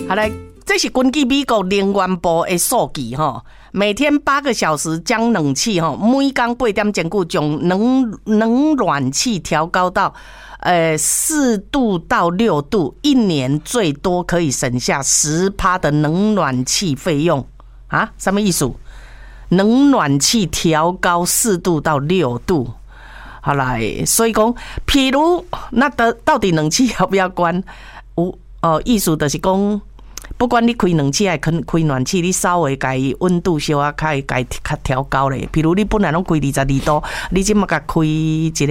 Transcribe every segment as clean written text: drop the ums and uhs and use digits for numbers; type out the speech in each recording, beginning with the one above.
好来，这是根据美国能源部的数据哈，每天8个小时将冷气哈，每天8点钟久将冷暖气调高到4度到6度，一年最多可以省下10%的冷暖气费用啊？什么意思？冷暖气调高4度到6度。好来，所以讲，譬如那到底冷气要不要关？意思就是讲，不管你开冷气还是开暖气，你稍微改温度稍啊改调高咧。譬如你本来拢开22度，你即马甲开一个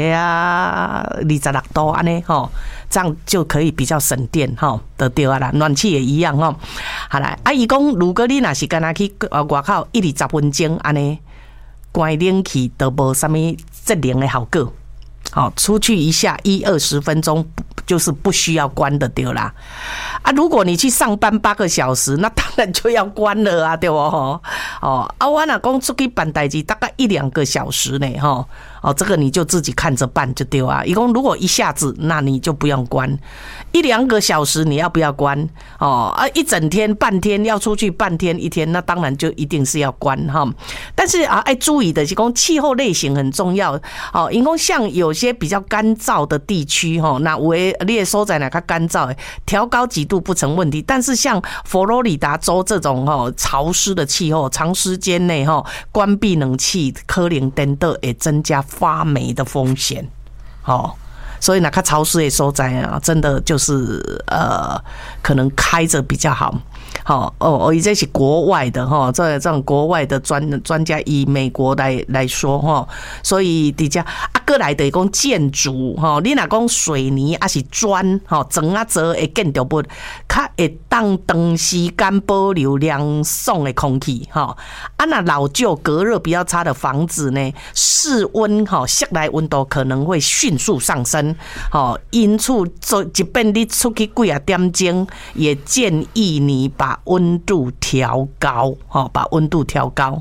26度安尼吼，这样就可以比较省电吼，就对啊啦。暖气也一样吼。好来，伊讲如果你若是干那去外口1-20分钟安尼关冷气，都无啥物节能的效果。好，出去一下1-20分钟就是不需要关的对啦。啊，如果你去上班8个小时，那当然就要关了啊，对不？我若讲出去办代志大概1-2个小时呢，这个你就自己看着办就对啊。伊讲如果一下子，那你就不用关；1-2个小时你要不要关？一整天、半天要出去半天、1天，那当然就一定是要关哈。但是爱注意的是讲气候类型很重要因为像有些比较干燥的地区那你的所在哪较干燥的，调高几度不成问题。但是像佛罗里达州这种潮湿的气候，长时间内关闭冷气，可能真的会增加发霉的风险。所以哪较潮湿的所在啊，真的就是可能开着比较好。这是国外的这种国外的专家以美国来说所以底下过来的讲建筑你若讲水泥还是砖砖啊做的建筑物，较会当长时间保留凉爽的空气那老旧隔热比较差的房子呢，室温室内温度可能会迅速上升因此即便你出去几啊点钟，也建议你把温度调高把温度调高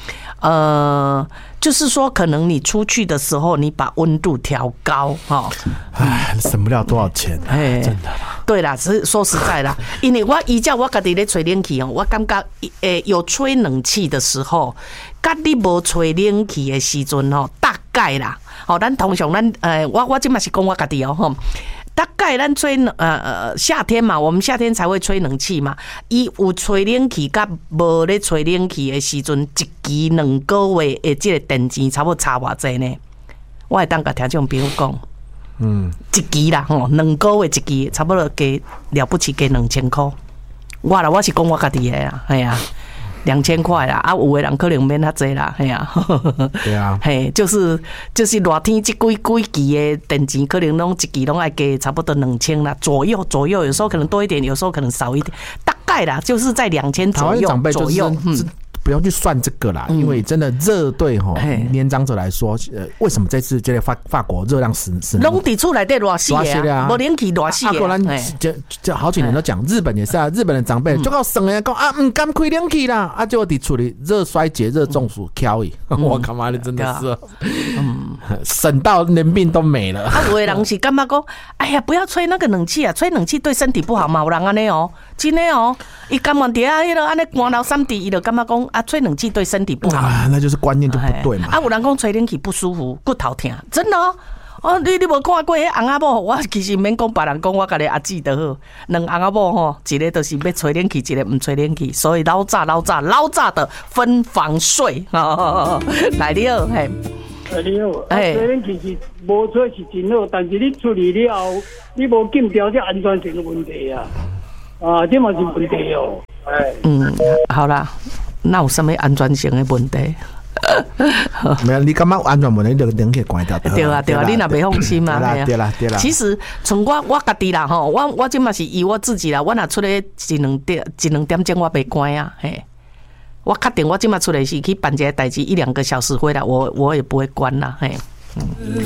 就是说可能你出去的时候你把温度调高省不了多少钱真的啦。 对啦，说实在啦，因为依照我自己在吹冷气我感觉有吹冷气的时候跟你没吹冷气的时阵大概啦咱通常我现在是讲我自己大概咱吹夏天嘛，我们夏天才会吹冷气嘛。伊有吹冷气甲无咧吹冷气的时阵，一期2个月的这个电钱差不多差偌济呢？我会当甲听众朋友讲，一期啦2个月一期，差不多加了不起加2000块。我是讲我家己的啦，系啊。2000块啦，有的人可能免遐济啦，系啊， 对啊， 嘿，就是热天这几期的电钱，可能拢一期拢爱加差不多2000啦左右，有时候可能多一点，有时候可能少一点，大概啦，就是在2000左右。 长辈就是不用去算这个啦，因为真的热对年长者来说，为什么这次觉得法国热量是拢伫厝内底热死啊，无冷气热死啊。 果然就好几年都讲，日本也是啊，日本的长辈就靠省人讲唔敢开冷气啦，就伫厝里热衰竭、热中暑、翘伊，我他妈的真的是，省到连病都没了。 有的人是感觉讲，哎呀，不要吹那个冷气啊，吹冷气对身体不好嘛，有人安尼真的伊甘愿伫迄个安尼寒流3地，伊就感觉讲吹冷气对身体不好那就是观念就不对嘛。 有人讲吹冷气不舒服，骨头痛，真的你无看过迄翁仔某？我其实免讲别人讲，我家己阿姊就好。2翁仔某一个就是要吹冷气，一个唔吹冷气，所以老早的分房睡来了嘿。 你好，吹冷气是无吹是真好，但是你处理了后，你无禁掉这安全性的问题啊，这嘛是问题好啦，那有什么安全性的问题？ 没有，你感觉安全问题，你就冷气关掉。 对啊，你若袂放心嘛。 对啦。 其实从我家己啦我即嘛是以我自己啦，我若出来一两点钟我袂关啊，嘿。我确定我即嘛出来是去办一个代志，1-2个小时回来，我也不会关啦，嘿。